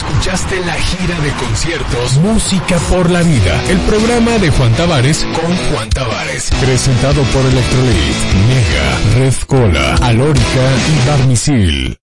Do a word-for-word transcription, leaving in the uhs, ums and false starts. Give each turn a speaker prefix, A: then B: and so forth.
A: Escuchaste la gira de conciertos Música por la Vida, el programa de Juan Tavares con Juan Tavares, presentado por Electrolit, Mega, Red Cola, Alórica y Barmisil.